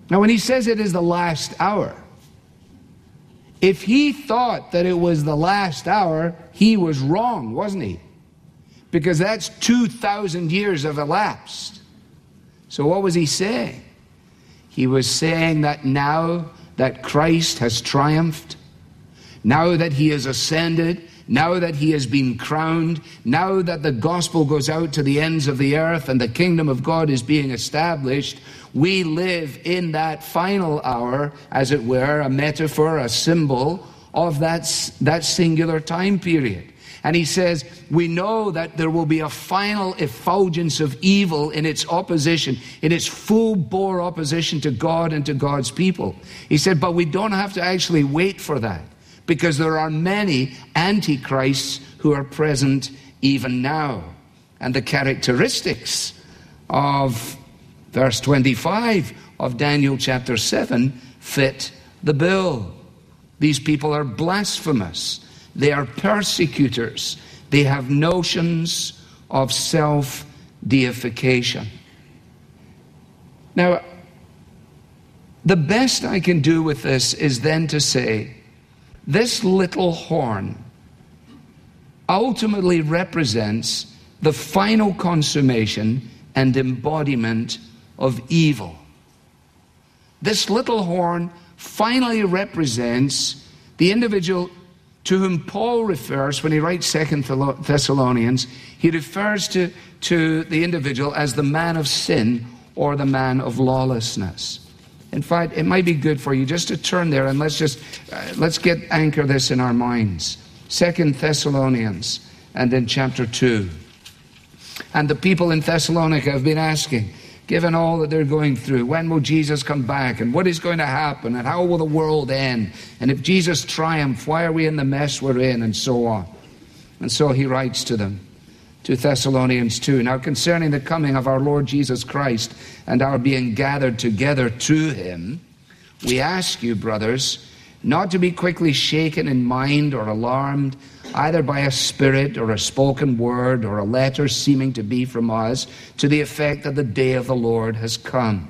Now, when he says it is the last hour, if he thought that it was the last hour, he was wrong, wasn't he? Because that's 2,000 years have elapsed. So what was he saying? He was saying that now that Christ has triumphed, now that he has ascended, now that he has been crowned, now that the gospel goes out to the ends of the earth and the kingdom of God is being established, we live in that final hour, as it were, a metaphor, a symbol of that singular time period. And he says, we know that there will be a final effulgence of evil in its opposition, in its full-bore opposition to God and to God's people. He said, but we don't have to actually wait for that, because there are many antichrists who are present even now. And the characteristics of verse 25 of Daniel chapter 7 fit the bill. These people are blasphemous. They are persecutors. They have notions of self-deification. Now, the best I can do with this is then to say, this little horn ultimately represents the final consummation and embodiment of evil. This little horn finally represents the individual to whom Paul refers when he writes 2 Thessalonians. He refers to the individual as the man of sin or the man of lawlessness. In fact, it might be good for you just to turn there and let's anchor this in our minds. 2 Thessalonians and in chapter 2. And the people in Thessalonica have been asking, given all that they're going through, when will Jesus come back? And what is going to happen? And how will the world end? And if Jesus triumphs, why are we in the mess we're in? And so on. And so he writes to them, to Thessalonians 2. Now concerning the coming of our Lord Jesus Christ and our being gathered together to him, we ask you, brothers, not to be quickly shaken in mind or alarmed, either by a spirit or a spoken word or a letter seeming to be from us, to the effect that the day of the Lord has come.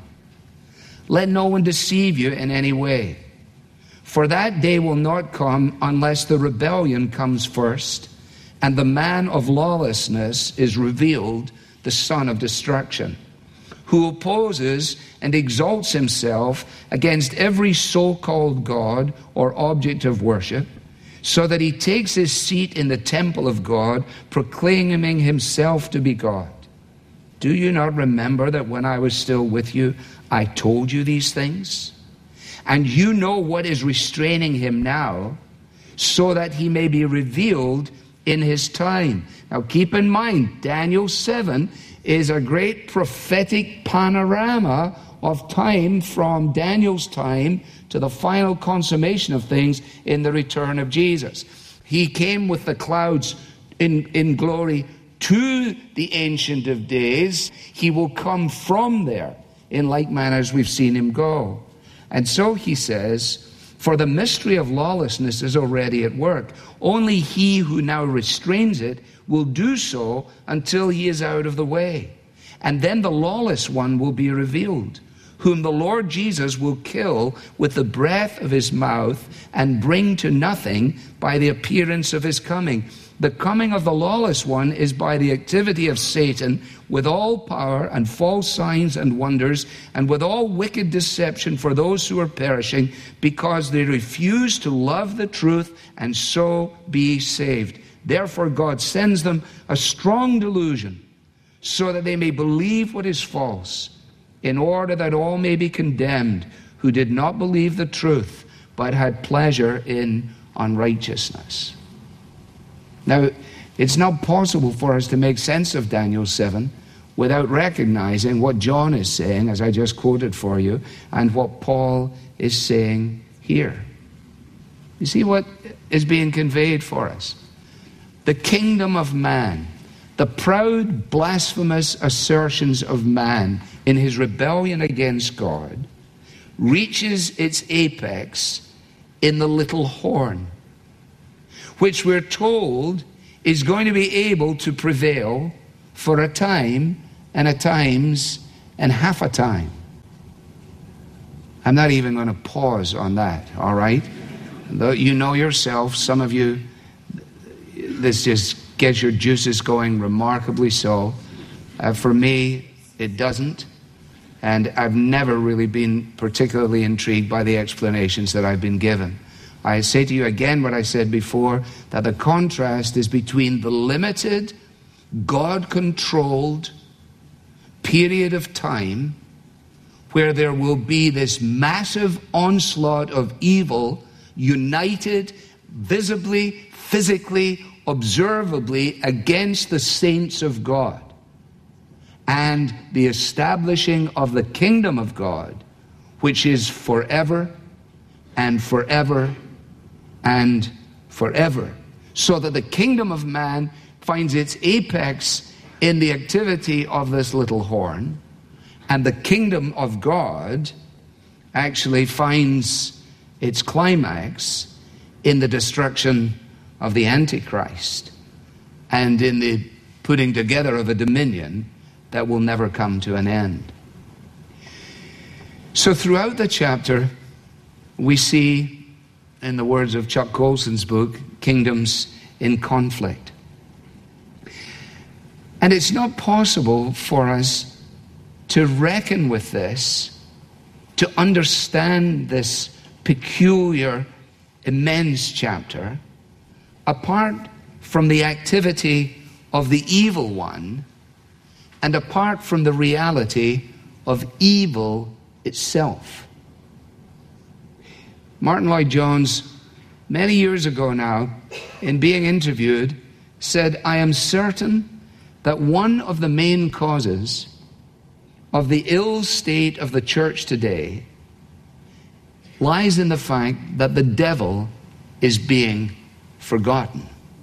Let no one deceive you in any way, for that day will not come unless the rebellion comes first, and the man of lawlessness is revealed, the son of destruction, who opposes and exalts himself against every so-called God or object of worship, so that he takes his seat in the temple of God, proclaiming himself to be God. Do you not remember that when I was still with you, I told you these things? And you know what is restraining him now, so that he may be revealed in his time. Now keep in mind, Daniel 7 is a great prophetic panorama of time from Daniel's time to the final consummation of things in the return of Jesus. He came with the clouds in glory to the Ancient of Days. He will come from there in like manner as we've seen him go. And so he says, for the mystery of lawlessness is already at work. Only he who now restrains it will do so until he is out of the way. And then the lawless one will be revealed, whom the Lord Jesus will kill with the breath of his mouth and bring to nothing by the appearance of his coming. The coming of the lawless one is by the activity of Satan, with all power and false signs and wonders, and with all wicked deception for those who are perishing, because they refuse to love the truth and so be saved. Therefore God sends them a strong delusion, so that they may believe what is false, in order that all may be condemned who did not believe the truth, but had pleasure in unrighteousness. Now, it's not possible for us to make sense of Daniel 7 without recognizing what John is saying, as I just quoted for you, and what Paul is saying here. You see what is being conveyed for us? The kingdom of man, the proud, blasphemous assertions of man in his rebellion against God, reaches its apex in the little horn, which we're told is going to be able to prevail for a time and a times and half a time. I'm not even going to pause on that, all right? Though you know yourself, some of you, this just gets your juices going remarkably so. For me, it doesn't. And I've never really been particularly intrigued by the explanations that I've been given. I say to you again what I said before, that the contrast is between the limited, God-controlled period of time where there will be this massive onslaught of evil united visibly, physically, observably against the saints of God, and the establishing of the kingdom of God, which is forever and forever and forever. So that the kingdom of man finds its apex in the activity of this little horn, and the kingdom of God actually finds its climax in the destruction of the Antichrist and in the putting together of a dominion that will never come to an end. So throughout the chapter, we see, in the words of Chuck Colson's book, kingdoms in conflict. And it's not possible for us to reckon with this, to understand this peculiar, immense chapter, apart from the activity of the evil one and apart from the reality of evil itself. Martin Lloyd-Jones, many years ago now, in being interviewed, said, "I am certain that one of the main causes of the ill state of the church today lies in the fact that the devil is being forgotten."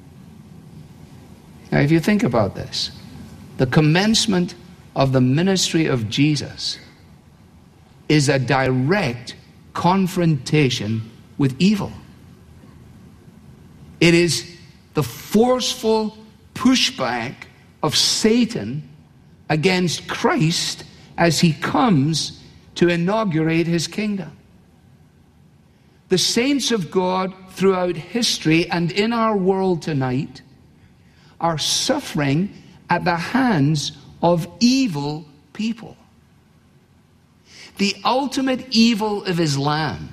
Now, if you think about this, the commencement of the ministry of Jesus is a direct confrontation with evil. It is the forceful pushback of Satan against Christ as he comes to inaugurate his kingdom. The saints of God throughout history and in our world tonight are suffering at the hands of evil people. The ultimate evil of Islam,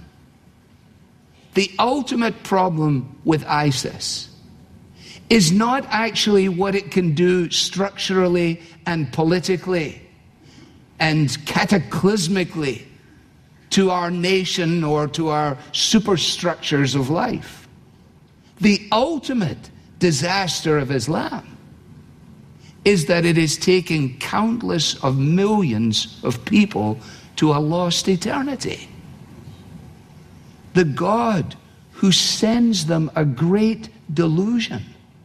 the ultimate problem with ISIS, is not actually what it can do structurally and politically and cataclysmically to our nation or to our superstructures of life. The ultimate disaster of Islam is that it is taking countless of millions of people to a lost eternity. The God who sends them a great delusion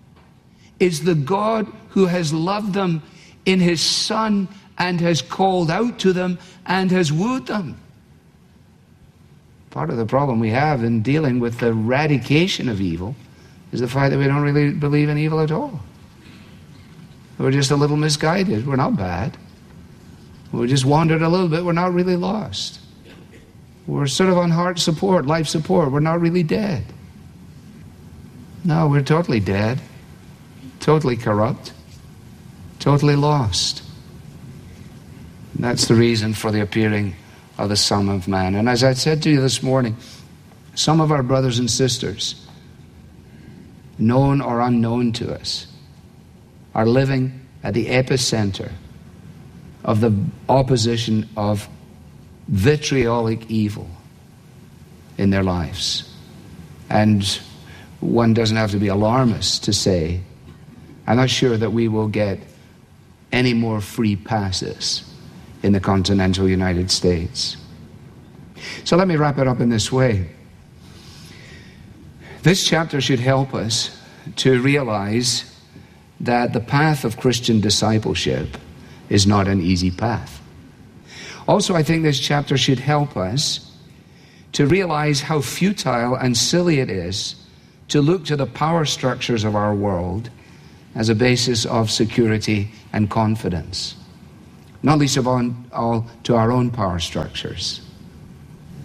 is the God who has loved them in his Son and has called out to them and has wooed them. Part of the problem we have in dealing with the eradication of evil is the fact that we don't really believe in evil at all. We're just a little misguided. We're not bad. We just wandered a little bit. We're not really lost. We're sort of on heart support, life support. We're not really dead. No, we're totally dead, totally corrupt, totally lost. And that's the reason for the appearing of the Son of Man. And as I said to you this morning, some of our brothers and sisters, known or unknown to us, are living at the epicenter of the opposition of vitriolic evil in their lives. And one doesn't have to be alarmist to say, I'm not sure that we will get any more free passes in the continental United States. So let me wrap it up in this way. This chapter should help us to realize that the path of Christian discipleship is not an easy path. Also, I think this chapter should help us to realize how futile and silly it is to look to the power structures of our world as a basis of security and confidence. Not least of all to our own power structures.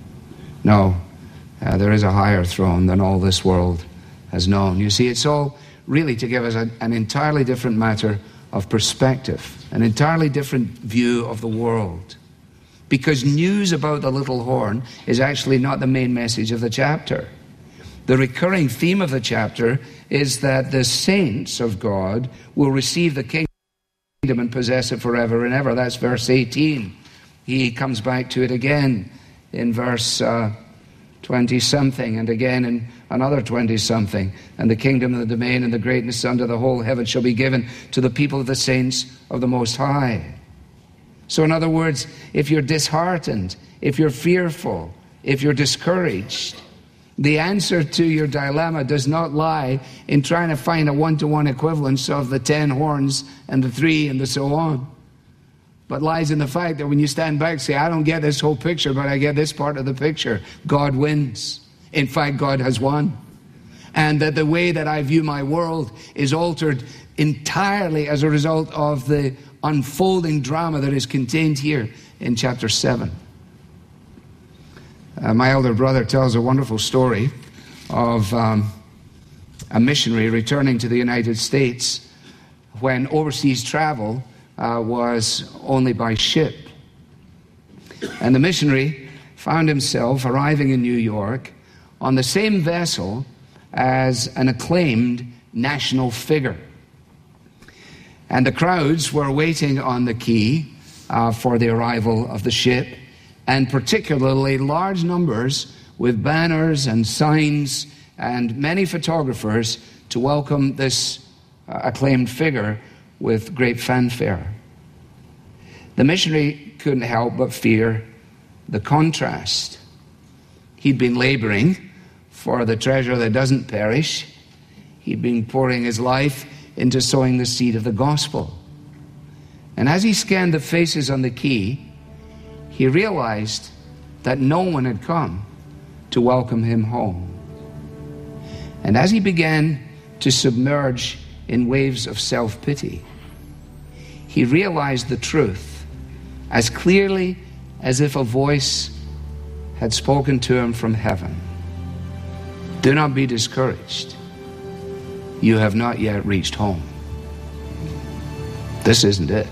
No, there is a higher throne than all this world has known. You see, it's all really to give us an entirely different matter of perspective, an entirely different view of the world. Because news about the little horn is actually not the main message of the chapter. The recurring theme of the chapter is that the saints of God will receive the kingdom and possess it forever and ever. That's verse 18. He comes back to it again in verse 20-something, and again in another 20-something. And the kingdom and the domain and the greatness under the whole heaven shall be given to the people of the saints of the Most High. So in other words, if you're disheartened, if you're fearful, if you're discouraged, the answer to your dilemma does not lie in trying to find a one-to-one equivalence of the 10 horns and the 3 and the so on, but lies in the fact that when you stand back and say, I don't get this whole picture, but I get this part of the picture. God wins. In fact, God has won. And that the way that I view my world is altered entirely as a result of the unfolding drama that is contained here in chapter 7. My elder brother tells a wonderful story of a missionary returning to the United States when overseas travel was only by ship. And the missionary found himself arriving in New York on the same vessel as an acclaimed national figure. And the crowds were waiting on the quay for the arrival of the ship, and particularly large numbers with banners and signs and many photographers to welcome this acclaimed figure with great fanfare. The missionary couldn't help but fear the contrast. He'd been laboring for the treasure that doesn't perish. He'd been pouring his life into sowing the seed of the gospel. And as he scanned the faces on the quay, he realized that no one had come to welcome him home. And as he began to submerge in waves of self-pity, he realized the truth as clearly as if a voice had spoken to him from heaven. Do not be discouraged. You have not yet reached home. This isn't it.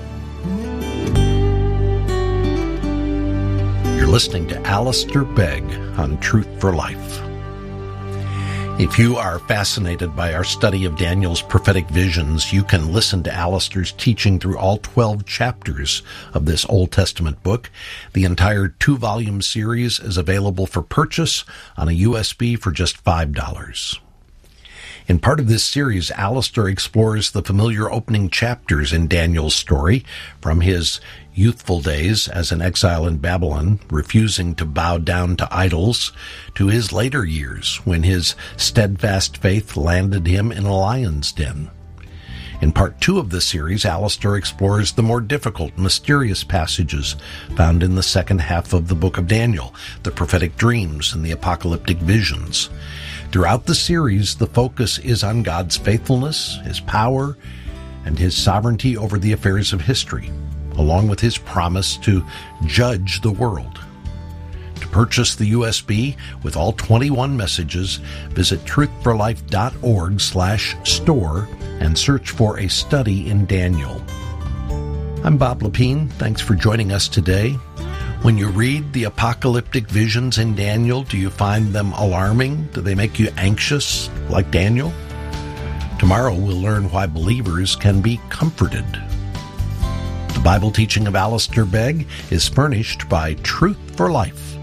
You're listening to Alistair Begg on Truth for Life. If you are fascinated by our study of Daniel's prophetic visions, you can listen to Alistair's teaching through all 12 chapters of this Old Testament book. The entire 2-volume series is available for purchase on a USB for just $5. In part of this series, Alistair explores the familiar opening chapters in Daniel's story, from his youthful days as an exile in Babylon, refusing to bow down to idols, to his later years when his steadfast faith landed him in a lion's den. In part 2 of this series, Alistair explores the more difficult, mysterious passages found in the second half of the book of Daniel, the prophetic dreams and the apocalyptic visions. Throughout the series, the focus is on God's faithfulness, His power, and His sovereignty over the affairs of history, along with His promise to judge the world. To purchase the USB with all 21 messages, visit truthforlife.org/store and search for a study in Daniel. I'm Bob Lepine. Thanks for joining us today. When you read the apocalyptic visions in Daniel, do you find them alarming? Do they make you anxious, like Daniel? Tomorrow we'll learn why believers can be comforted. The Bible teaching of Alistair Begg is furnished by Truth for Life,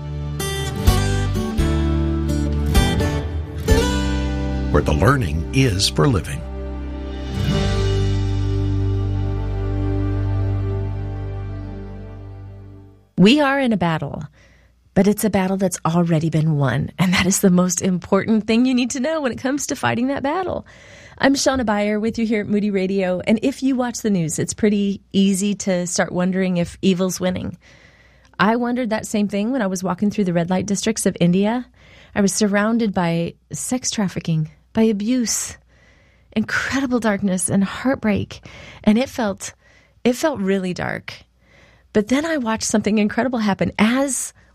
where the learning is for living. We are in a battle, but it's a battle that's already been won, and that is the most important thing you need to know when it comes to fighting that battle. I'm Shauna Beyer with you here at Moody Radio, and if you watch the news, it's pretty easy to start wondering if evil's winning. I wondered that same thing when I was walking through the red light districts of India. I was surrounded by sex trafficking, by abuse, incredible darkness and heartbreak, and it felt really dark. But then I watched something incredible happen. As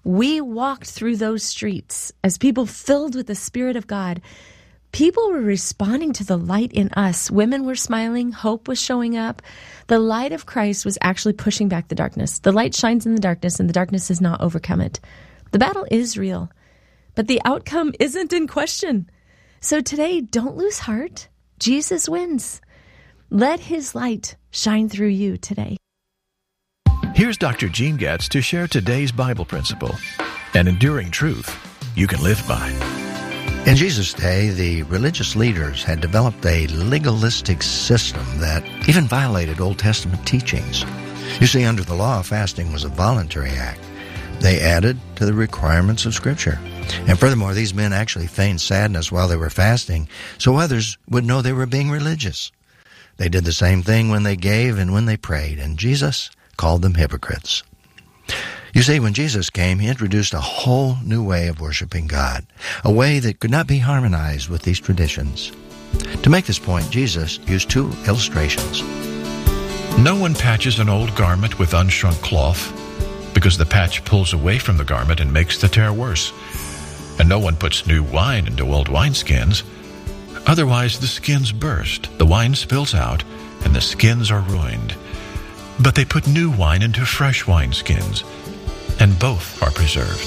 we walked through those streets as people filled with the Spirit of God. People were responding to the light in us. Women were smiling. Hope was showing up. The light of Christ was actually pushing back the darkness. The light shines in the darkness, and the darkness has not overcome it. The battle is real, but the outcome isn't in question. So today, don't lose heart. Jesus wins. Let his light shine through you today. Here's Dr. Gene Getz to share today's Bible principle, an enduring truth you can live by. In Jesus' day, the religious leaders had developed a legalistic system that even violated Old Testament teachings. You see, under the law, fasting was a voluntary act. They added to the requirements of Scripture. And furthermore, these men actually feigned sadness while they were fasting so others would know they were being religious. They did the same thing when they gave and when they prayed, and Jesus called them hypocrites. You see, when Jesus came, he introduced a whole new way of worshiping God, a way that could not be harmonized with these traditions. To make this point, Jesus used two illustrations. No one patches an old garment with unshrunk cloth, because the patch pulls away from the garment and makes the tear worse. And no one puts new wine into old wineskins. Otherwise the skins burst, the wine spills out, and the skins are ruined. But they put new wine into fresh wineskins, and both are preserved.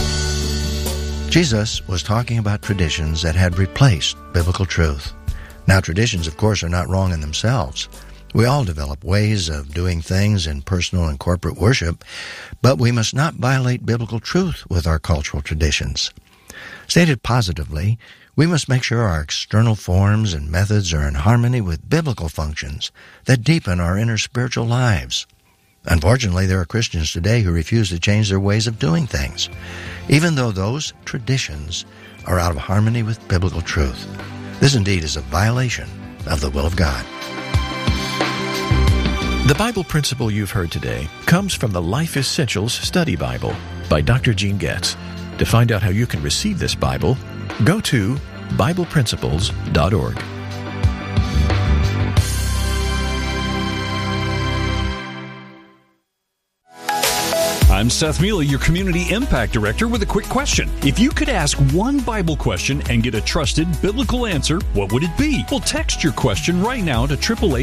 Jesus was talking about traditions that had replaced biblical truth. Now, traditions, of course, are not wrong in themselves. We all develop ways of doing things in personal and corporate worship, but we must not violate biblical truth with our cultural traditions. Stated positively, we must make sure our external forms and methods are in harmony with biblical functions that deepen our inner spiritual lives. Unfortunately, there are Christians today who refuse to change their ways of doing things, even though those traditions are out of harmony with biblical truth. This indeed is a violation of the will of God. The Bible principle you've heard today comes from the Life Essentials Study Bible by Dr. Gene Getz. To find out how you can receive this Bible, go to BiblePrinciples.org. I'm Seth Mealy, your Community Impact Director, with a quick question. If you could ask one Bible question and get a trusted biblical answer, what would it be? Well, text your question right now to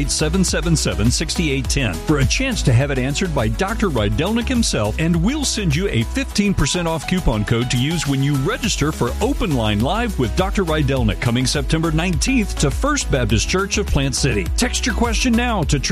888-777-6810 for a chance to have it answered by Dr. Rydelnik himself, and we'll send you a 15% off coupon code to use when you register for Open Line Live with Dr. Rydelnik coming September 19th to First Baptist Church of Plant City. Text your question now to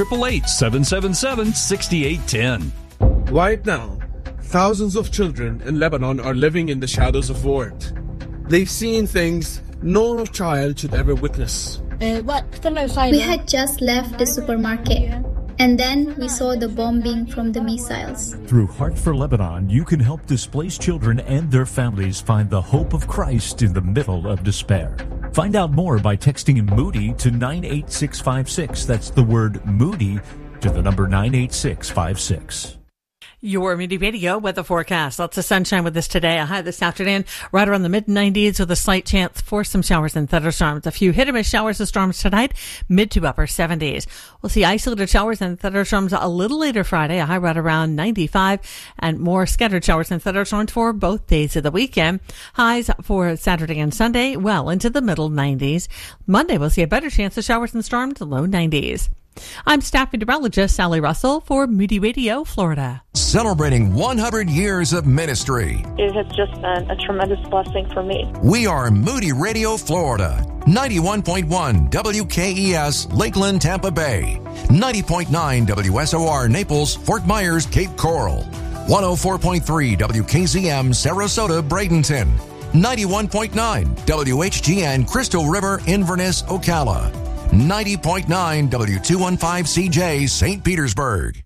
888-777-6810. Right now, thousands of children in Lebanon are living in the shadows of war. They've seen things no child should ever witness. We had just left the supermarket, and then we saw the bombing from the missiles. Through Heart for Lebanon, you can help displaced children and their families find the hope of Christ in the middle of despair. Find out more by texting Moody to 98656. That's the word Moody to the number 98656. Your Moody Radio weather forecast. Lots of sunshine with us today. A high this afternoon right around the mid-90s with a slight chance for some showers and thunderstorms. A few hit-and-miss showers and storms tonight, mid to upper 70s. We'll see isolated showers and thunderstorms a little later Friday, a high right around 95, and more scattered showers and thunderstorms for both days of the weekend. Highs for Saturday and Sunday, well into the middle 90s. Monday, we'll see a better chance of showers and storms, low 90s. I'm staff meteorologist Sally Russell for Moody Radio, Florida. Celebrating 100 years of ministry. It has just been a tremendous blessing for me. We are Moody Radio, Florida. 91.1 WKES, Lakeland, Tampa Bay. 90.9 WSOR, Naples, Fort Myers, Cape Coral. 104.3 WKZM, Sarasota, Bradenton. 91.9 WHGN, Crystal River, Inverness, Ocala. 90.9 W215CJ, St. Petersburg.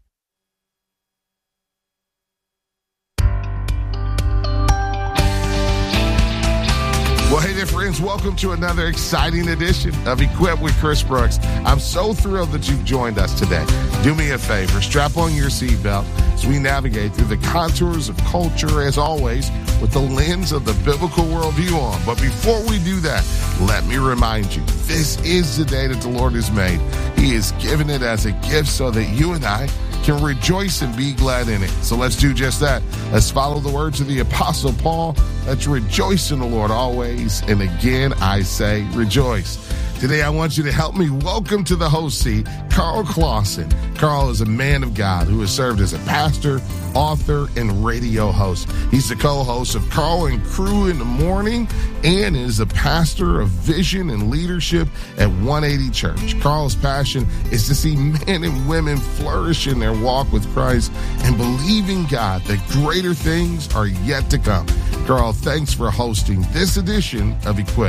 Well, hey there, friends. Welcome to another exciting edition of Equipped with Chris Brooks. I'm so thrilled that you've joined us today. Do me a favor. Strap on your seatbelt as we navigate through the contours of culture, as always, with the lens of the biblical worldview on. But before we do that, let me remind you, this is the day that the Lord has made. He has given it as a gift so that you and I can rejoice and be glad in it. So let's do just that. Let's follow the words of the Apostle Paul. Let's rejoice in the Lord always. And again, I say rejoice. Today, I want you to help me welcome to the host seat, Carl Clausen. Carl is a man of God who has served as a pastor, author, and radio host. He's the co-host of Carl and Crew in the Morning and is a pastor of vision and leadership at 180 Church. Carl's passion is to see men and women flourish in their walk with Christ and believe in God that greater things are yet to come. Carl, thanks for hosting this edition of Equip.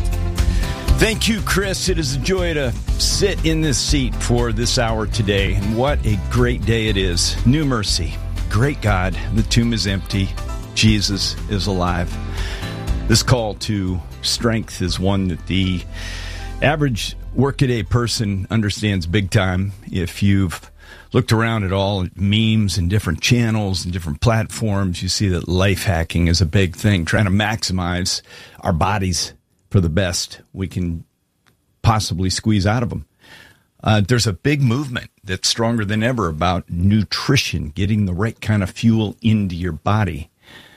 Thank you, Chris. It is a joy to sit in this seat for this hour today. And what a great day it is. New mercy. Great God. The tomb is empty. Jesus is alive. This call to strength is one that the average workaday person understands big time. If you've looked around at all at memes and different channels and different platforms, you see that life hacking is a big thing, trying to maximize our bodies for the best we can possibly squeeze out of them. There's a big movement that's stronger than ever about nutrition, getting the right kind of fuel into your body.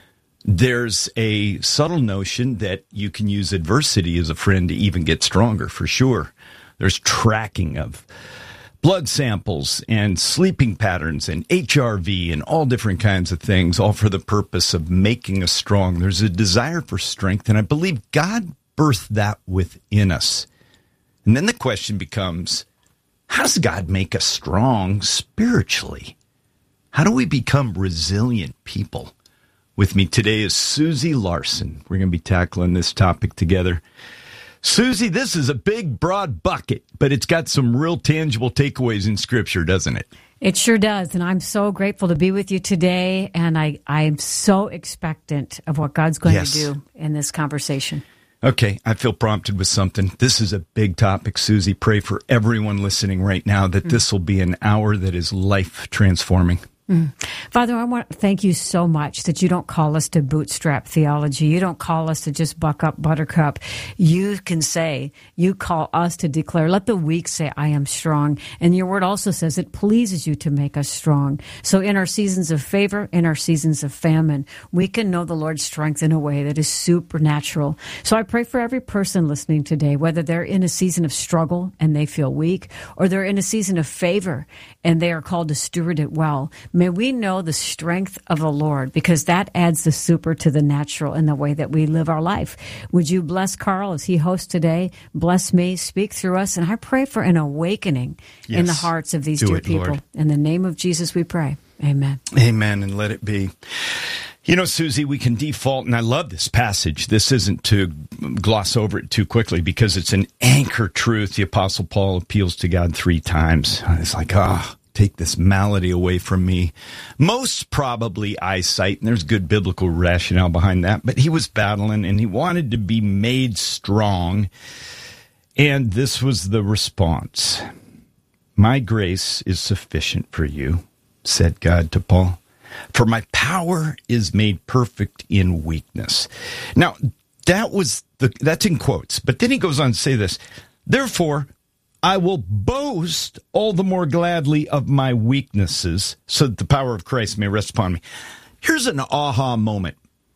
There's a subtle notion that you can use adversity as a friend to even get stronger, for sure. There's tracking of blood samples and sleeping patterns and HRV and all different kinds of things, all for the purpose of making us strong. There's a desire for strength, and I believe God birthed that within us. And then the question becomes, how does God make us strong spiritually? How do we become resilient people? With me today is Susie Larson. We're going to be tackling this topic together. Susie, this is a big, broad bucket, but it's got some real tangible takeaways in Scripture, doesn't it? It sure does, and I'm so grateful to be with you today, and I'm so expectant of what God's going to do in this conversation. Okay, I feel prompted with something. This is a big topic, Susie. Pray for everyone listening right now that this will be an hour that is life-transforming. Father, I want to thank you so much that you don't call us to bootstrap theology. You don't call us to just buck up buttercup. You can say, you call us to declare, let the weak say, I am strong. And your word also says it pleases you to make us strong. So in our seasons of favor, in our seasons of famine, we can know the Lord's strength in a way that is supernatural. So I pray for every person listening today, whether they're in a season of struggle and they feel weak, or they're in a season of favor and they are called to steward it well. May we know the strength of the Lord, because that adds the super to the natural in the way that we live our life. Would you bless Carl as he hosts today? Bless me, speak through us, and I pray for an awakening in the hearts of these dear people. Lord. In the name of Jesus we pray. Amen. Amen, and let it be. You know, Susie, we can default, and I love this passage. This isn't to gloss over it too quickly because it's an anchor truth. The Apostle Paul appeals to God 3 times. It's like, take this malady away from me. Most probably eyesight, and there's good biblical rationale behind that, but he was battling, and he wanted to be made strong, and this was the response. My grace is sufficient for you, said God to Paul, for my power is made perfect in weakness. Now, that's in quotes, but then he goes on to say this, therefore, I will boast all the more gladly of my weaknesses so that the power of Christ may rest upon me. Here's an aha moment.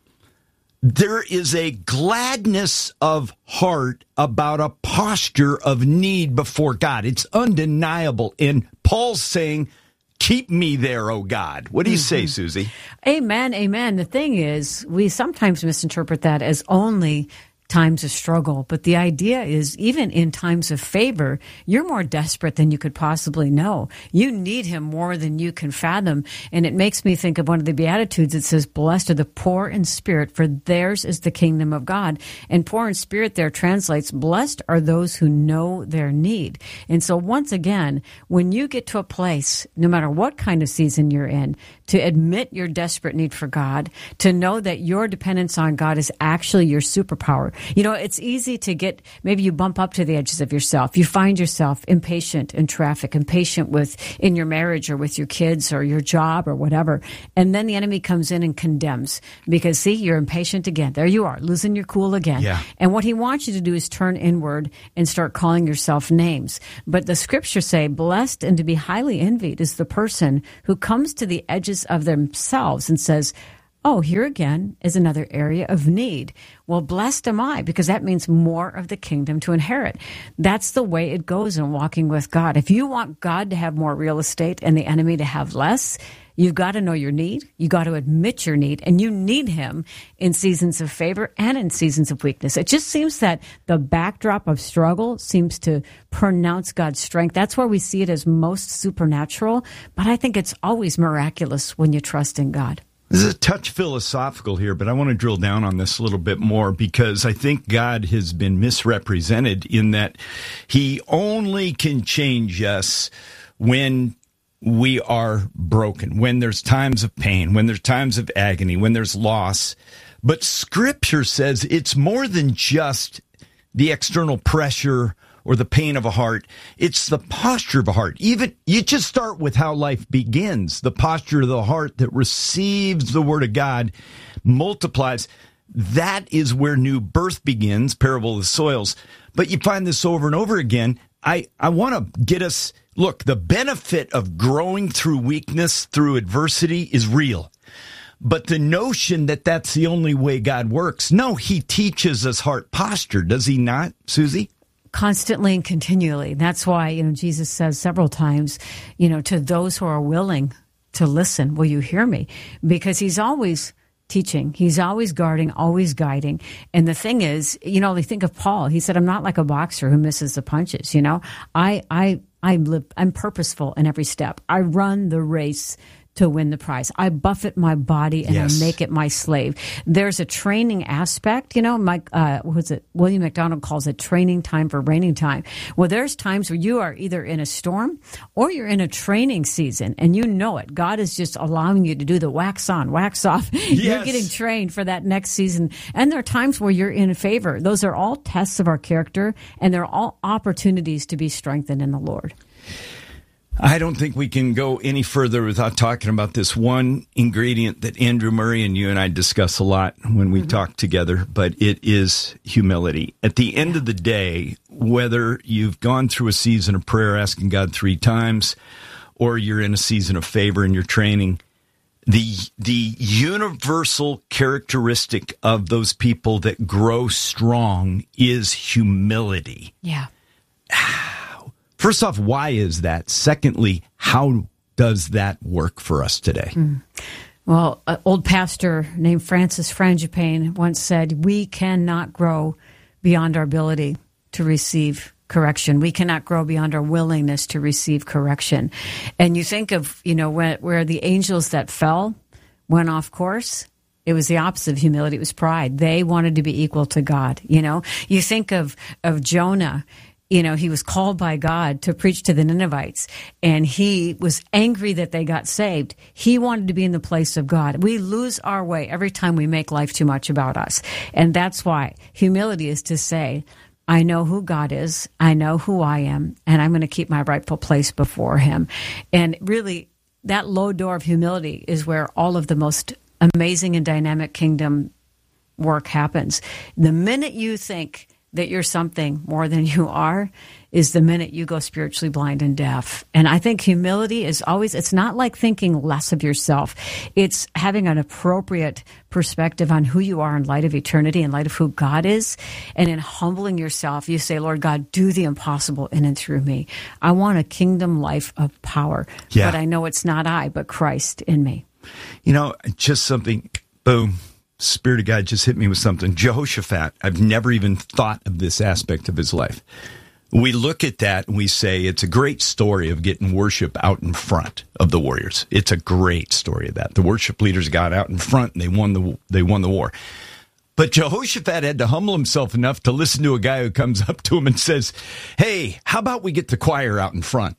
There is a gladness of heart about a posture of need before God. It's undeniable. And Paul's saying, keep me there, oh God. What do you say, Susie? Amen, amen. The thing is, we sometimes misinterpret that as only times of struggle. But the idea is, even in times of favor, you're more desperate than you could possibly know. You need him more than you can fathom. And it makes me think of one of the Beatitudes that says, blessed are the poor in spirit, for theirs is the kingdom of God. And poor in spirit there translates, blessed are those who know their need. And so once again, when you get to a place, no matter what kind of season you're in, to admit your desperate need for God, to know that your dependence on God is actually your superpower, You know, it's easy to get, maybe you bump up to the edges of yourself. You find yourself impatient in traffic, impatient in your marriage or with your kids or your job or whatever. And then the enemy comes in and condemns because, see, you're impatient again. There you are, losing your cool again. Yeah. And what he wants you to do is turn inward and start calling yourself names. But the scriptures say, blessed and to be highly envied is the person who comes to the edges of themselves and says, oh, here again is another area of need. Well, blessed am I, because that means more of the kingdom to inherit. That's the way it goes in walking with God. If you want God to have more real estate and the enemy to have less, you've got to know your need. You got to admit your need, and you need him in seasons of favor and in seasons of weakness. It just seems that the backdrop of struggle seems to pronounce God's strength. That's where we see it as most supernatural, but I think it's always miraculous when you trust in God. This is a touch philosophical here, but I want to drill down on this a little bit more because I think God has been misrepresented in that he only can change us when we are broken, when there's times of pain, when there's times of agony, when there's loss. But Scripture says it's more than just the external pressure or the pain of a heart. It's the posture of a heart. Even you just start with how life begins. The posture of the heart that receives the word of God multiplies. That is where new birth begins, parable of the soils. But you find this over and over again. I want to get us, look, the benefit of growing through weakness, through adversity is real. But the notion that that's the only way God works, no, he teaches us heart posture, does he not, Susie? Constantly and continually. That's why, Jesus says several times, to those who are willing to listen, will you hear me? Because he's always teaching. He's always guarding, always guiding. And the thing is, they think of Paul. He said, I'm not like a boxer who misses the punches. I'm purposeful in every step. I run the race to win the prize. I buffet my body and Yes. I make it my slave. There's a training aspect, William McDonald calls it training time for reigning time. Well, there's times where you are either in a storm or you're in a training season and you know it. God is just allowing you to do the wax on, wax off. You're getting trained for that next season. And there are times where you're in favor. Those are all tests of our character and they're all opportunities to be strengthened in the Lord. I don't think we can go any further without talking about this one ingredient that Andrew Murray and you and I discuss a lot when we talk together, but it is humility. At the end of the day, whether you've gone through a season of prayer asking God 3 times or you're in a season of favor in your training, the universal characteristic of those people that grow strong is humility. Yeah. First off, why is that? Secondly, how does that work for us today? Well, an old pastor named Francis Frangipane once said, we cannot grow beyond our ability to receive correction. We cannot grow beyond our willingness to receive correction. And you think of, where the angels that fell went off course. It was the opposite of humility. It was pride. They wanted to be equal to God. You think of Jonah. He was called by God to preach to the Ninevites, and he was angry that they got saved. He wanted to be in the place of God. We lose our way every time we make life too much about us. And that's why humility is to say, I know who God is, I know who I am, and I'm going to keep my rightful place before him. And really, that low door of humility is where all of the most amazing and dynamic kingdom work happens. The minute you think that you're something more than you are is the minute you go spiritually blind and deaf. And I think humility is always, it's not like thinking less of yourself. It's having an appropriate perspective on who you are in light of eternity, in light of who God is. And in humbling yourself, you say, Lord God, do the impossible in and through me. I want a kingdom life of power. Yeah. But I know it's not I, but Christ in me. Just something, boom. Spirit of God just hit me with something. Jehoshaphat, I've never even thought of this aspect of his life. We look at that and we say it's a great story of getting worship out in front of the warriors. It's a great story of that. The worship leaders got out in front and they won the war. But Jehoshaphat had to humble himself enough to listen to a guy who comes up to him and says, hey, how about we get the choir out in front?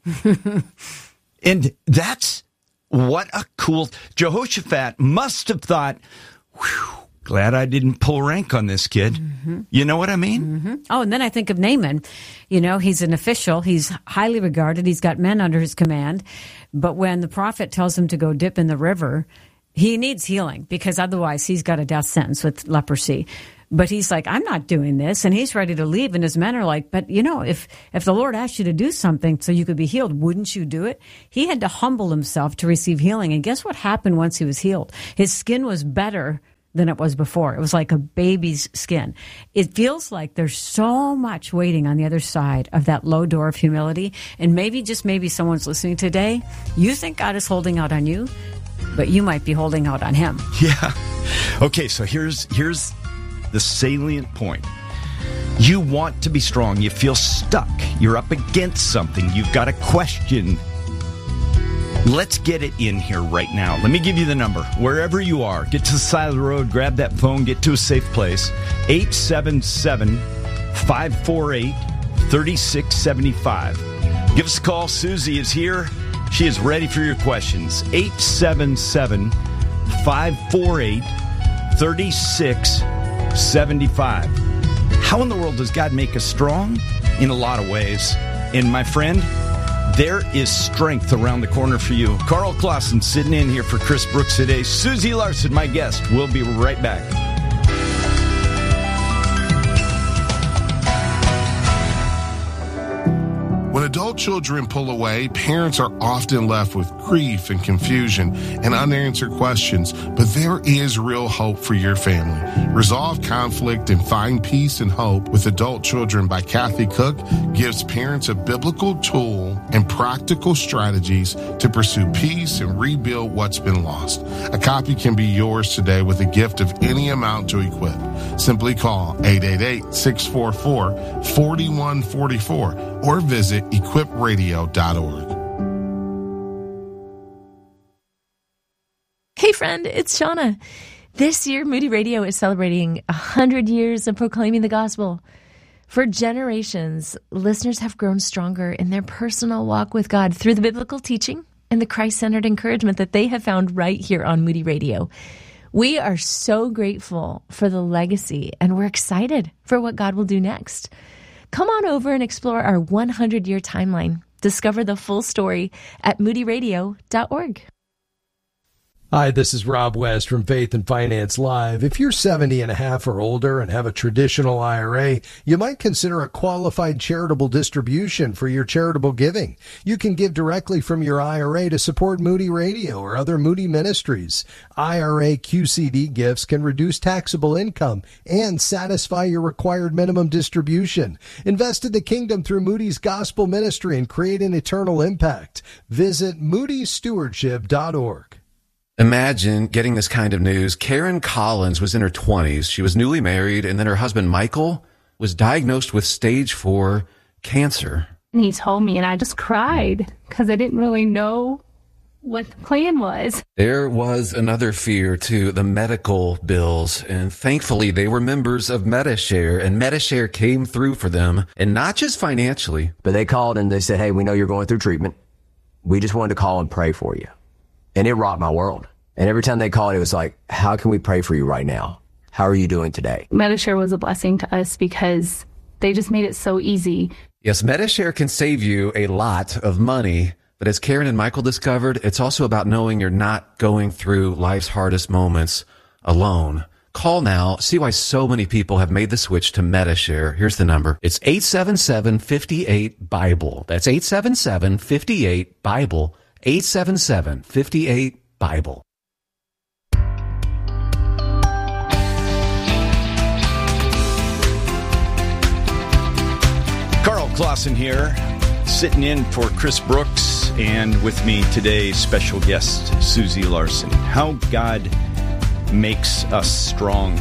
And that's what a cool... Jehoshaphat must have thought... glad I didn't pull rank on this kid. Mm-hmm. You know what I mean? Mm-hmm. Oh, and then I think of Naaman. You know, he's an official. He's highly regarded. He's got men under his command. But when the prophet tells him to go dip in the river, he needs healing because otherwise he's got a death sentence with leprosy. But he's like, I'm not doing this. And he's ready to leave. And his men are like, but you know, if the Lord asked you to do something so you could be healed, wouldn't you do it? He had to humble himself to receive healing. And guess what happened once he was healed? His skin was better than it was before. It was like a baby's skin. It feels like there's so much waiting on the other side of that low door of humility. And maybe, just maybe, someone's listening today. You think God is holding out on you, but you might be holding out on him. Yeah. Okay, so here's the salient point. You want to be strong. You feel stuck. You're up against something. You've got a question. Let's get it in here right now. Let me give you the number. Wherever you are, get to the side of the road, grab that phone, get to a safe place. 877-548-3675. Give us a call. Susie is here. She is ready for your questions. 877-548-3675. How in the world does God make us strong? In a lot of ways. And my friend, there is strength around the corner for you. Carl Clausen sitting in here for Chris Brooks today. Susie Larson, my guest. We'll be right back. When adult children pull away, parents are often left with grief and confusion and unanswered questions, but there is real hope for your family. Resolve conflict and find peace and hope with Adult Children by Kathy Cook gives parents a biblical tool and practical strategies to pursue peace and rebuild what's been lost. A copy can be yours today with a gift of any amount to equip. Simply call 888-644-4144 or visit equipradio.org. Hey friend, it's Shauna. This year, Moody Radio is celebrating 100 years of proclaiming the gospel. For generations, listeners have grown stronger in their personal walk with God through the biblical teaching and the Christ-centered encouragement that they have found right here on Moody Radio. We are so grateful for the legacy, and we're excited for what God will do next. Come on over and explore our 100-year timeline. Discover the full story at moodyradio.org. Hi, this is Rob West from Faith and Finance Live. If you're 70 and a half or older and have a traditional IRA, you might consider a qualified charitable distribution for your charitable giving. You can give directly from your IRA to support Moody Radio or other Moody ministries. IRA QCD gifts can reduce taxable income and satisfy your required minimum distribution. Invest in the kingdom through Moody's gospel ministry and create an eternal impact. Visit moodystewardship.org. Imagine getting this kind of news. Karen Collins was in her 20s. She was newly married, and then her husband, Michael, was diagnosed with stage 4 cancer. And he told me, and I just cried because I didn't really know what the plan was. There was another fear, too, the medical bills. And thankfully, they were members of Medi-Share, and Medi-Share came through for them, and not just financially. But they called and they said, hey, we know you're going through treatment. We just wanted to call and pray for you. And it rocked my world. And every time they called, it was like, how can we pray for you right now? How are you doing today? Medi-Share was a blessing to us because they just made it so easy. Yes, Medi-Share can save you a lot of money. But as Karen and Michael discovered, it's also about knowing you're not going through life's hardest moments alone. Call now. See why so many people have made the switch to Medi-Share. Here's the number. It's 877-58-BIBLE. That's 877-58-BIBLE. 877-58-BIBLE. Carl Clausen here, sitting in for Chris Brooks, and with me today, special guest Susie Larson. How God makes us strong.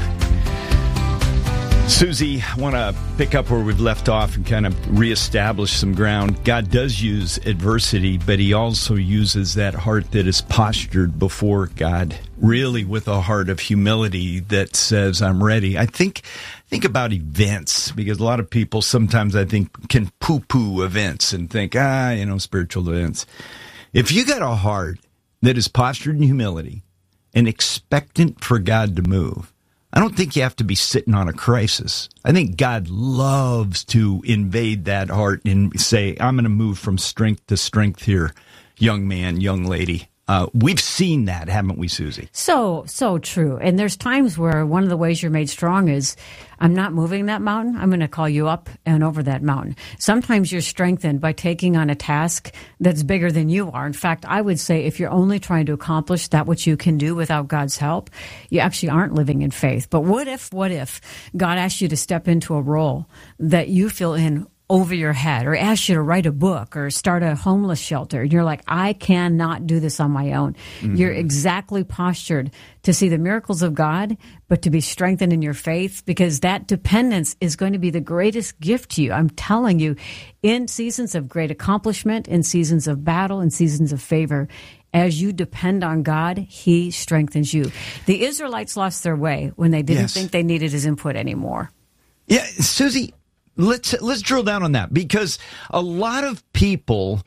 Susie, I want to pick up where we've left off and kind of reestablish some ground. God does use adversity, but he also uses that heart that is postured before God, really with a heart of humility that says, I'm ready. I think about events, because a lot of people sometimes, I think, can poo-poo events and think, spiritual events. If you got a heart that is postured in humility and expectant for God to move, I don't think you have to be sitting on a crisis. I think God loves to invade that heart and say, I'm going to move from strength to strength here, young man, young lady. We've seen that, haven't we, Susie? So true. And there's times where one of the ways you're made strong is, I'm not moving that mountain. I'm going to call you up and over that mountain. Sometimes you're strengthened by taking on a task that's bigger than you are. In fact, I would say if you're only trying to accomplish that which you can do without God's help, you actually aren't living in faith. But what if God asked you to step into a role that you feel in over your head, or ask you to write a book or start a homeless shelter, and you're like, I cannot do this on my own. Mm-hmm. You're exactly postured to see the miracles of God, but to be strengthened in your faith, because that dependence is going to be the greatest gift to you. I'm telling you, in seasons of great accomplishment, in seasons of battle, in seasons of favor, as you depend on God, He strengthens you. The Israelites lost their way when they didn't think they needed His input anymore. Yeah, Susie, Let's drill down on that, because a lot of people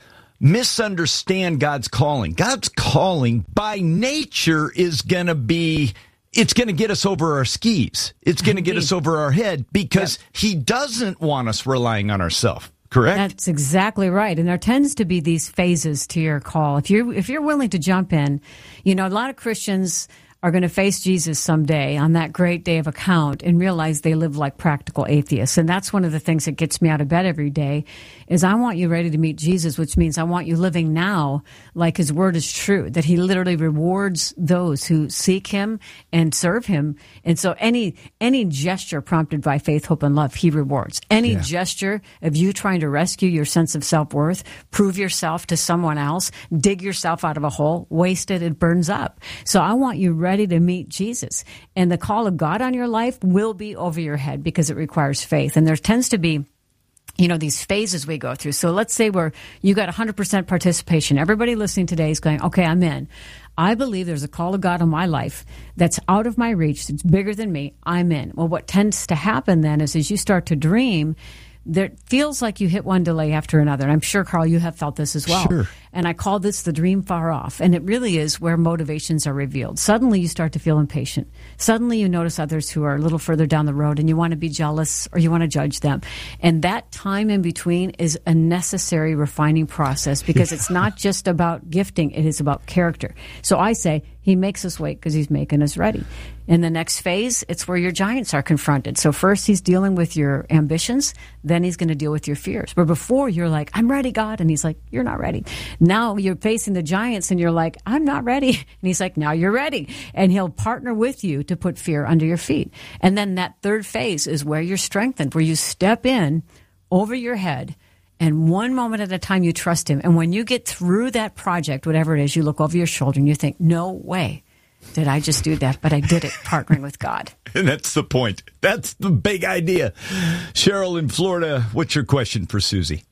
misunderstand God's calling. God's calling by nature is going to be, it's going to get us over our skis. It's going to get us over our head, because He doesn't want us relying on ourselves. Correct? That's exactly right. And there tends to be these phases to your call. If you're willing to jump in, a lot of Christians are going to face Jesus someday on that great day of account and realize they live like practical atheists. And that's one of the things that gets me out of bed every day is I want you ready to meet Jesus, which means I want you living now like His word is true, that He literally rewards those who seek Him and serve Him. And so any gesture prompted by faith, hope, and love, He rewards. Any gesture of you trying to rescue your sense of self-worth, prove yourself to someone else, dig yourself out of a hole, waste it burns up. So I want you ready to meet Jesus. And the call of God on your life will be over your head because it requires faith. And there tends to be these phases we go through. So let's say you got 100% participation. Everybody listening today is going, okay, I'm in. I believe there's a call of God on my life that's out of my reach, that's bigger than me. I'm in. Well, what tends to happen then is as you start to dream, there feels like you hit one delay after another. And I'm sure, Carl, you have felt this as well. Sure. And I call this the dream far off. And it really is where motivations are revealed. Suddenly you start to feel impatient. Suddenly you notice others who are a little further down the road and you want to be jealous or you want to judge them. And that time in between is a necessary refining process, because it's not just about gifting, it is about character. So I say He makes us wait because He's making us ready. In the next phase, it's where your giants are confronted. So first He's dealing with your ambitions, then He's going to deal with your fears. But before you're like, I'm ready, God. And He's like, you're not ready. Now you're facing the giants and you're like, I'm not ready. And He's like, now you're ready. And He'll partner with you to put fear under your feet. And then that third phase is where you're strengthened, where you step in over your head, and one moment at a time you trust Him. And when you get through that project, whatever it is, you look over your shoulder and you think, no way did I just do that, but I did it partnering with God. And that's the point. That's the big idea. Cheryl in Florida, what's your question for Susie?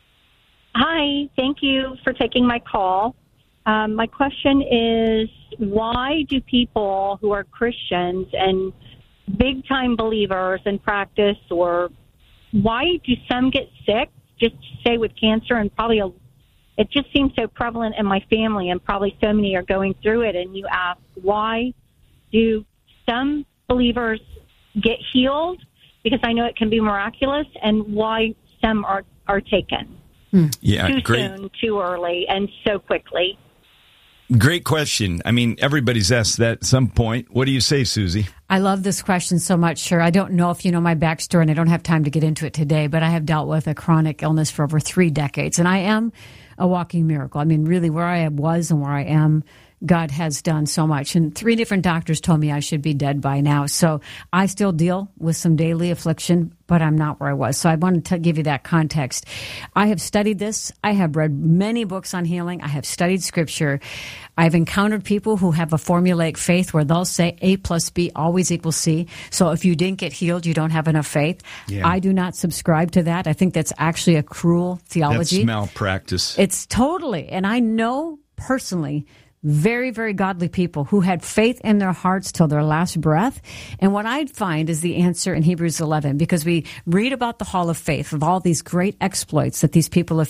Hi, thank you for taking my call. My question is, why do people who are Christians and big-time believers in practice, or why do some get sick, just say with cancer, and probably it just seems so prevalent in my family, and probably so many are going through it, and you ask, why do some believers get healed? Because I know it can be miraculous, and why some are taken. Yeah, too great. soon, too early, and so quickly. Great question. I mean, everybody's asked that at some point. What do you say, Susie? I love this question so much, sure. I don't know if you know my backstory, and I don't have time to get into it today, but I have dealt with a chronic illness for over 3 decades, and I am a walking miracle. I mean, really, where I was and where I am, God has done so much. And 3 different doctors told me I should be dead by now. So I still deal with some daily affliction, but I'm not where I was. So I wanted to give you that context. I have studied this. I have read many books on healing. I have studied Scripture. I've encountered people who have a formulaic faith where they'll say A plus B always equals C. So if you didn't get healed, you don't have enough faith. Yeah. I do not subscribe to that. I think that's actually a cruel theology. That's malpractice. It's totally. And I know personally very, very godly people who had faith in their hearts till their last breath. And what I'd find is the answer in Hebrews 11, because we read about the hall of faith, of all these great exploits that these people of faith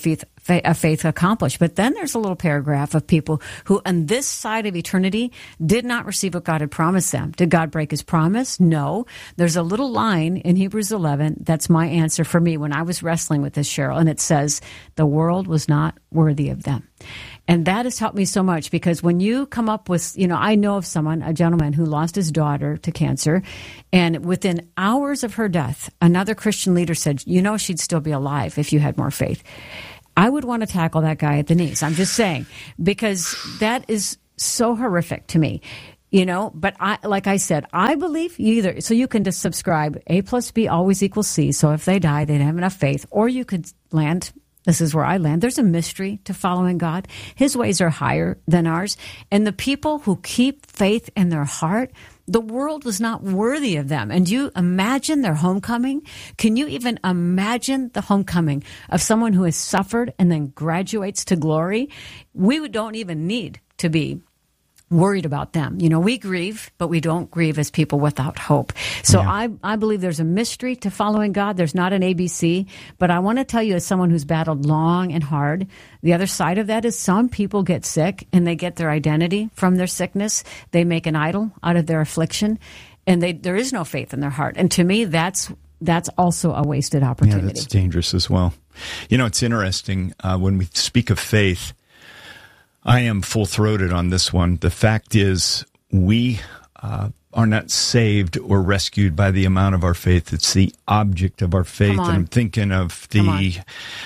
faith accomplished. But then there's a little paragraph of people who on this side of eternity did not receive what God had promised them. Did God break his promise? No. There's a little line in Hebrews 11 that's my answer for me when I was wrestling with this, Cheryl, and it says, the world was not worthy of them. And that has helped me so much, because when you come up with, I know of someone, a gentleman who lost his daughter to cancer, and within hours of her death, another Christian leader said, she'd still be alive if you had more faith. I would want to tackle that guy at the knees. I'm just saying, because that is so horrific to me. But like I said, I believe so you can just subscribe. A plus B always equals C. So if they die, they'd have enough faith. Or you could land. This is where I land. There's a mystery to following God. His ways are higher than ours. And the people who keep faith in their heart, the world was not worthy of them. And you imagine their homecoming? Can you even imagine the homecoming of someone who has suffered and then graduates to glory? We don't even need to be worried about them. We grieve, but we don't grieve as people without hope. So yeah. I believe there's a mystery to following God. There's not an ABC, but I want to tell you, as someone who's battled long and hard, the other side of that is some people get sick and they get their identity from their sickness. They make an idol out of their affliction, and there is no faith in their heart. And to me, that's also a wasted opportunity. Yeah, that's dangerous as well. It's interesting when we speak of faith. I am full-throated on this one. The fact is, we are not saved or rescued by the amount of our faith. It's the object of our faith. And I'm thinking of the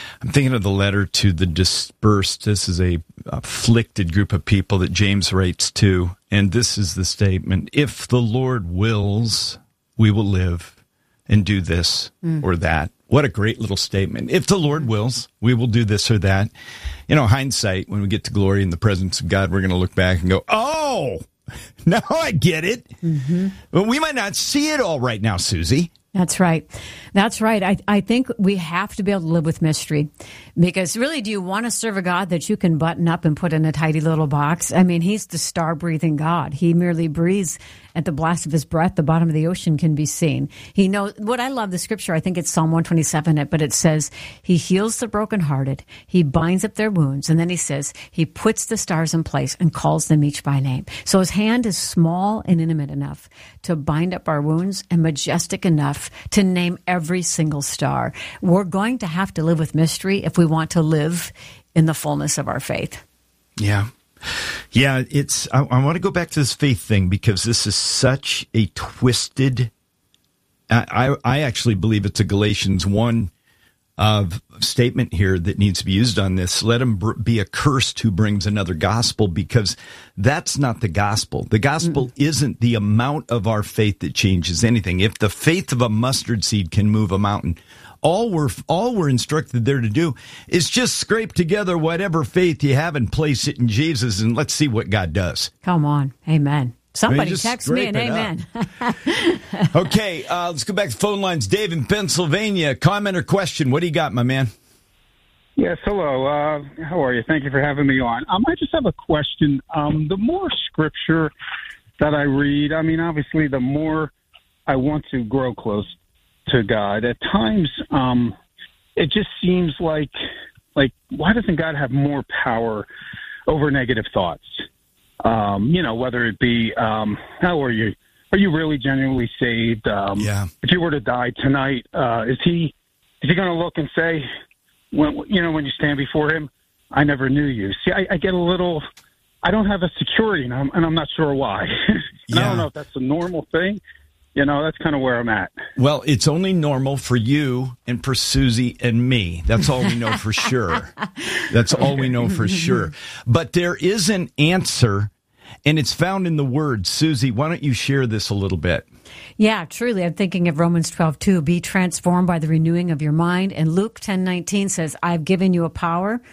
letter to the dispersed. This is a afflicted group of people that James writes to, and this is the statement: if the Lord wills, we will live and do this or that. What a great little statement. If the Lord wills, we will do this or that. Hindsight, when we get to glory in the presence of God, we're going to look back and go, oh, now I get it. Mm-hmm. Well, we might not see it all right now, Susie. That's right. That's right. I think we have to be able to live with mystery, because really, do you want to serve a God that you can button up and put in a tidy little box? I mean, he's the star-breathing God. He merely breathes. At the blast of his breath, the bottom of the ocean can be seen. He knows what I love the scripture. I think it's Psalm 127, but it says he heals the brokenhearted. He binds up their wounds. And then he says he puts the stars in place and calls them each by name. So his hand is small and intimate enough to bind up our wounds and majestic enough to name every single star. We're going to have to live with mystery if we want to live in the fullness of our faith. Yeah. Yeah, I want to go back to this faith thing, because this is such a twisted, I actually believe it's a Galatians 1 statement here that needs to be used on this. Let him be accursed who brings another gospel, because that's not the gospel. The gospel isn't the amount of our faith that changes anything. If the faith of a mustard seed can move a mountain, all we're instructed there to do is just scrape together whatever faith you have and place it in Jesus, and let's see what God does. Come on. Amen. Somebody text me an amen. Okay, let's go back to phone lines. Dave in Pennsylvania, comment or question. What do you got, my man? Yes, hello. How are you? Thank you for having me on. I just have a question. The more scripture that I read, obviously, the more I want to grow close to God. At times, it just seems like why doesn't God have more power over negative thoughts? Whether it be how are you really genuinely saved? If you were to die tonight, is he going to look and say, when you stand before him, I never knew you? See, I get a little. I don't have a security, and I'm not sure why. I don't know if that's a normal thing. That's kind of where I'm at. Well, it's only normal for you and for Susie and me. That's all we know for sure. That's all we know for sure. But there is an answer, and it's found in the Word. Susie, why don't you share this a little bit? Yeah, truly. I'm thinking of Romans 12:2. Be transformed by the renewing of your mind. And Luke 10:19 says, I've given you authority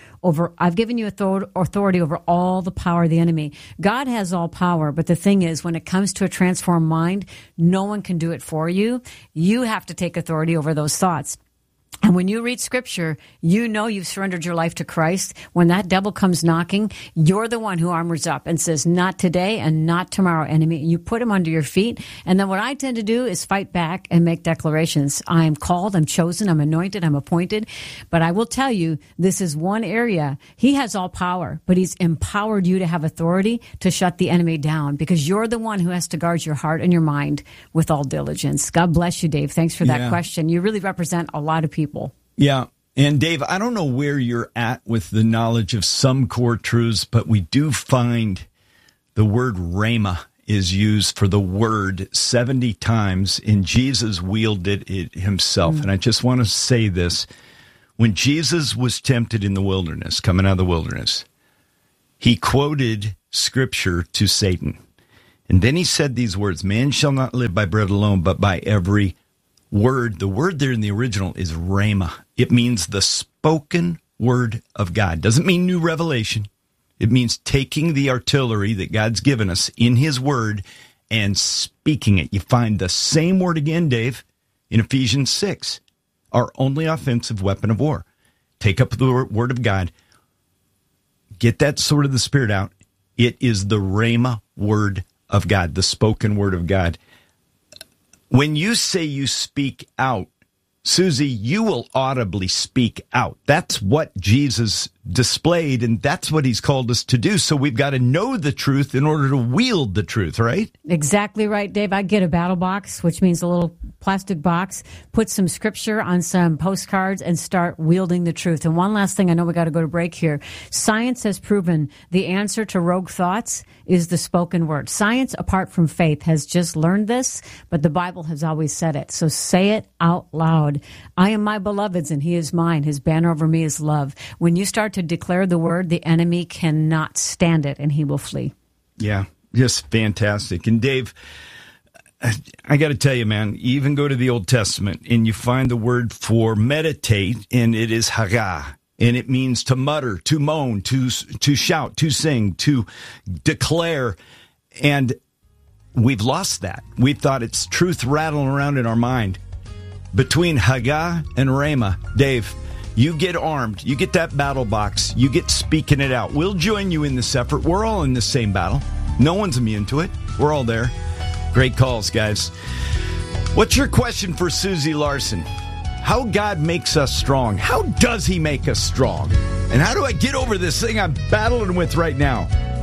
over all the power of the enemy. God has all power, but the thing is, when it comes to a transformed mind, no one can do it for you. You have to take authority over those thoughts. And when you read Scripture, you know you've surrendered your life to Christ. When that devil comes knocking, you're the one who armors up and says, not today and not tomorrow, enemy. And you put him under your feet. And then what I tend to do is fight back and make declarations. I am called, I'm chosen, I'm anointed, I'm appointed. But I will tell you, this is one area. He has all power, but he's empowered you to have authority to shut the enemy down, because you're the one who has to guard your heart and your mind with all diligence. God bless you, Dave. Thanks for that question. You really represent a lot of people. Yeah. And Dave, I don't know where you're at with the knowledge of some core truths, but we do find the word rhema is used for the word 70 times, and Jesus wielded it himself. And I just want to say this. When Jesus was tempted in the wilderness, coming out of the wilderness, he quoted Scripture to Satan. And then he said these words, man shall not live by bread alone, but by every word. The word there in the original is rhema. It means the spoken word of God. Doesn't mean new revelation. It means taking the artillery that God's given us in his word and speaking it. You find the same word again, Dave, in Ephesians 6. Our only offensive weapon of war. Take up the word of God. Get that sword of the Spirit out. It is the rhema word of God, the spoken word of God. When you say you speak out, Susie, you will audibly speak out. That's what Jesus displayed, and that's what he's called us to do. So we've got to know the truth in order to wield the truth, right? Exactly right, Dave. I get a battle box, which means a little plastic box, put some scripture on some postcards, and start wielding the truth. And one last thing, I know we got to go to break here. Science has proven the answer to rogue thoughts is the spoken word. Science, apart from faith, has just learned this, but the Bible has always said it. So say it out loud. I am my beloved's, and he is mine. His banner over me is love. When you start to declare the word, the enemy cannot stand it, and he will flee. Yeah, just fantastic. And Dave, I got to tell you, man, you even go to the Old Testament, and you find the word for meditate, and it is hagah. And it means to mutter, to moan, to shout, to sing, to declare. And we've lost that. We thought it's truth rattling around in our mind. Between Hagah and Rhema, Dave, you get armed. You get that battle box. You get speaking it out. We'll join you in this effort. We're all in the same battle. No one's immune to it. We're all there. Great calls, guys. What's your question for Susie Larson? How God makes us strong. How does he make us strong? And how do I get over this thing I'm battling with right now?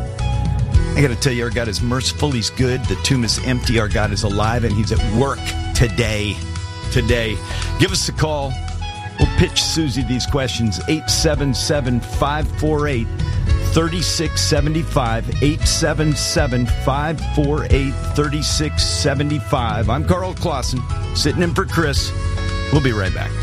I got to tell you, our God is merciful. He's good. The tomb is empty. Our God is alive, and he's at work today. Give us a call. We'll pitch Susie these questions. 877-548-3675. 877-548-3675. I'm Carl Clausen, sitting in for Chris. We'll be right back.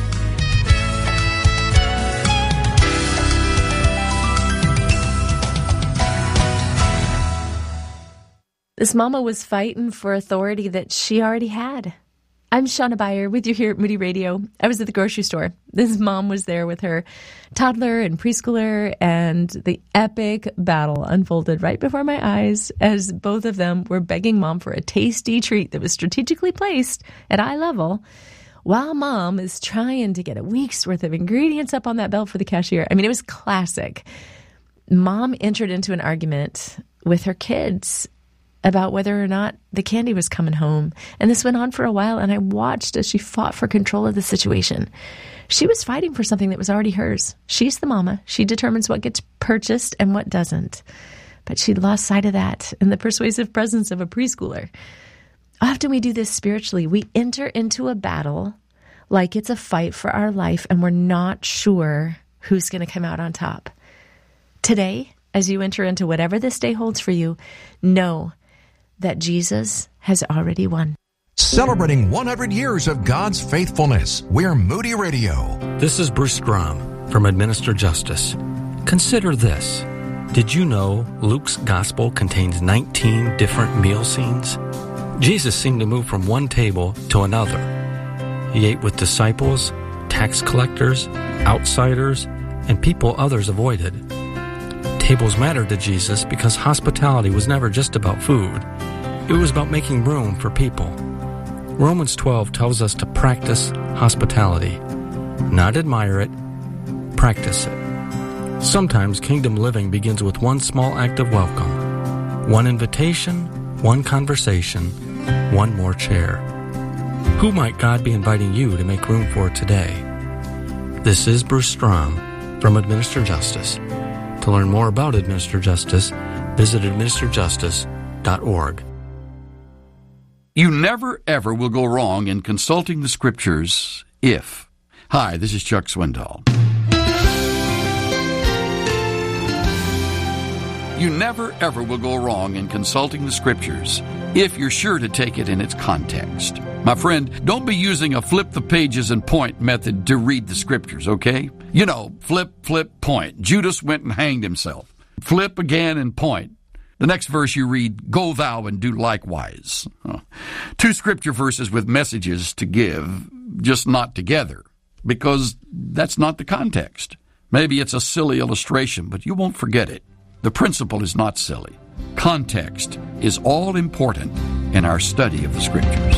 This mama was fighting for authority that she already had. I'm Shauna Beyer with you here at Moody Radio. I was at the grocery store. This mom was there with her toddler and preschooler, and the epic battle unfolded right before my eyes as both of them were begging mom for a tasty treat that was strategically placed at eye level, while mom is trying to get a week's worth of ingredients up on that belt for the cashier. I mean, it was classic. Mom entered into an argument with her kids about whether or not the candy was coming home. And this went on for a while, and I watched as she fought for control of the situation. She was fighting for something that was already hers. She's the mama. She determines what gets purchased and what doesn't. But she lost sight of that in the persuasive presence of a preschooler. Often we do this spiritually. We enter into a battle like it's a fight for our life, and we're not sure who's going to come out on top. Today, as you enter into whatever this day holds for you, know that Jesus has already won. Celebrating 100 years of God's faithfulness, we're Moody Radio. This is Bruce Strom from Administer Justice. Consider this. Did you know Luke's gospel contains 19 different meal scenes? Jesus seemed to move from one table to another. He ate with disciples, tax collectors, outsiders, and people others avoided. Tables mattered to Jesus because hospitality was never just about food. It was about making room for people. Romans 12 tells us to practice hospitality. not admire it, practice it. Sometimes kingdom living begins with one small act of welcome, one invitation, one conversation, one more chair. Who might God be inviting you to make room for today? This is Bruce Strom from Administer Justice. To learn more about Administer Justice, visit administerjustice.org. You never, ever will go wrong in consulting the Scriptures if... Hi, this is Chuck Swindoll. You never, ever will go wrong in consulting the Scriptures if you're sure to take it in its context. My friend, don't be using a flip the pages and point method to read the Scriptures, okay? You know, flip, point. Judas went and hanged himself. Flip again and point. The next verse you read, go thou and do likewise. Two Scripture verses with messages to give, just not together, because that's not the context. Maybe it's a silly illustration, but you won't forget it. The principle is not silly. Context is all important in our study of the Scriptures.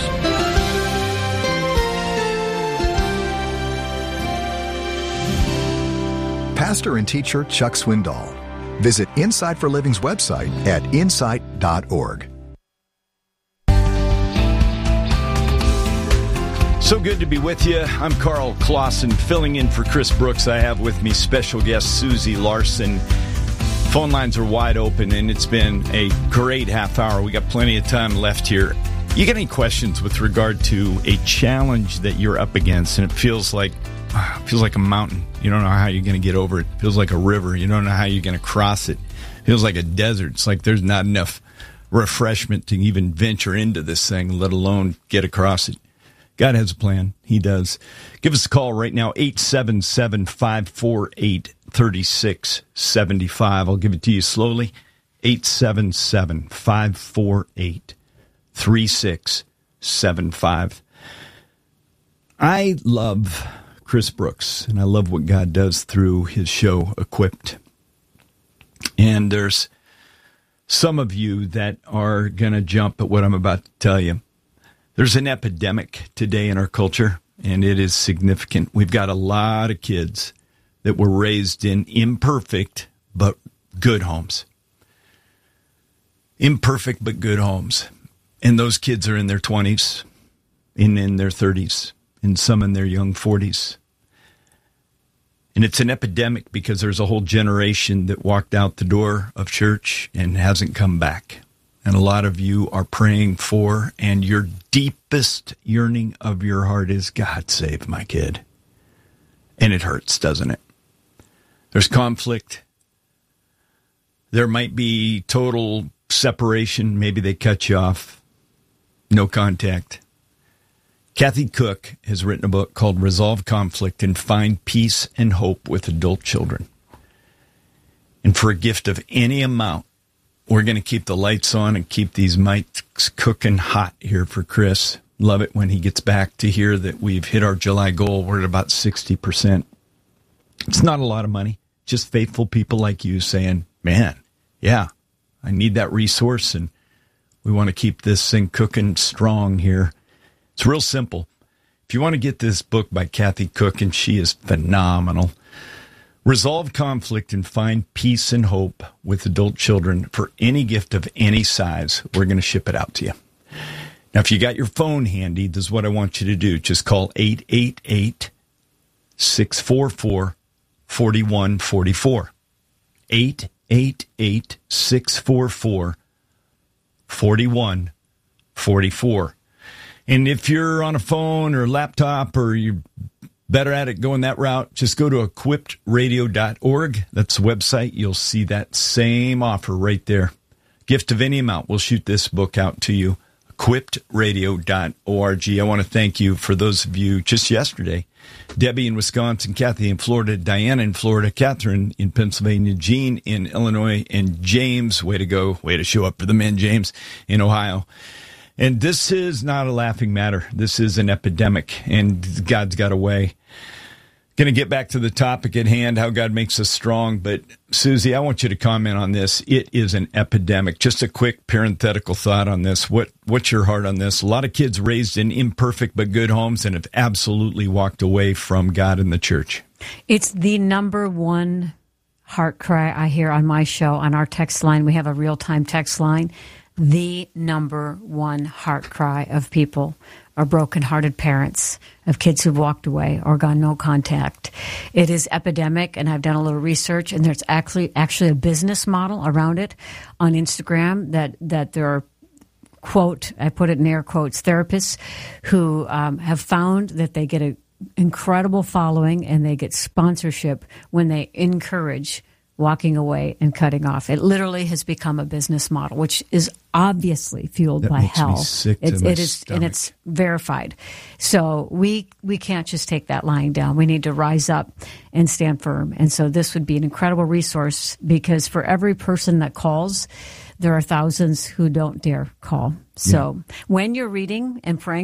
Pastor and teacher Chuck Swindoll. Visit Insight for Living's website at insight.org. So good to be with you. I'm Carl Clausen, filling in for Chris Brooks. I have with me special guest Susie Larson. Phone lines are wide open, and it's been a great half hour. We got plenty of time left here. You got any questions with regard to a challenge that you're up against, and it feels like a mountain. You don't know how you're going to get over it. It feels like a river. You don't know how you're going to cross it. It feels like a desert. It's like there's not enough refreshment to even venture into this thing, let alone get across it. God has a plan. He does. Give us a call right now, 877-548-3675. I'll give it to you slowly, 877-548-3675. I love Chris Brooks, and I love what God does through his show, Equipped. And there's some of you that are going to jump at what I'm about to tell you. There's an epidemic today in our culture, and it is significant. We've got a lot of kids that were raised in imperfect but good homes. Imperfect but good homes. And those kids are in their 20s, and in their 30s, and some in their young 40s. And it's an epidemic because there's a whole generation that walked out the door of church and hasn't come back. And a lot of you are praying for, and your deepest yearning of your heart is, God, save my kid. And it hurts, doesn't it? There's conflict. There might be total separation. Maybe they cut you off. No contact. Kathy Cook has written a book called Resolve Conflict and Find Peace and Hope with Adult Children. And for a gift of any amount, we're going to keep the lights on and keep these mics cooking hot here for Chris. Love it when he gets back to hear that we've hit our July goal. We're at about 60%. It's not a lot of money. Just faithful people like you saying, man, yeah, I need that resource, and we want to keep this thing cooking strong here. It's real simple. If you want to get this book by Kathy Cook, and she is phenomenal, Resolve Conflict and Find Peace and Hope with Adult Children, for any gift of any size, we're going to ship it out to you. Now, if you got your phone handy, this is what I want you to do. Just call 888-644-4144. 888-644-4144. And if you're on a phone or laptop, or you're better at it going that route, just go to equippedradio.org. That's the website. You'll see that same offer right there. Gift of any amount. We'll shoot this book out to you. equippedradio.org. I want to thank you for those of you just yesterday. Debbie in Wisconsin, Kathy in Florida, Diana in Florida, Catherine in Pennsylvania, Jean in Illinois, and James, way to go, way to show up for the men, James, in Ohio. And this is not a laughing matter. This is an epidemic, and God's got a way. Going to get back to the topic at hand, how God makes us strong. But, Susie, I want you to comment on this. It is an epidemic. Just a quick parenthetical thought on this. What's your heart on this? A lot of kids raised in imperfect but good homes and have absolutely walked away from God and the church. It's the number one heart cry I hear on my show, on our text line. We have a real-time text line. The number one heart cry of people are broken-hearted parents of kids who've walked away or gone no contact. It is epidemic, and I've done a little research, and there's actually a business model around it on Instagram that there are, quote, I put it in air quotes, therapists who have found that they get an incredible following and they get sponsorship when they encourage walking away and cutting off. It literally has become a business model, which is obviously fueled by hell. Me sick to my stomach. And it's verified. So we can't just take that lying down. We need to rise up and stand firm. And so this would be an incredible resource, because for every person that calls, there are thousands who don't dare call. So when you're reading and praying